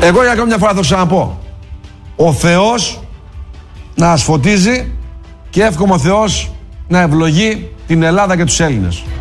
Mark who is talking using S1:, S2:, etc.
S1: Εγώ για καμιά φορά θα το ξαναπώ. Ο Θεός να σας φωτίζει και εύχομαι ο Θεός να ευλογεί την Ελλάδα και τους Έλληνες.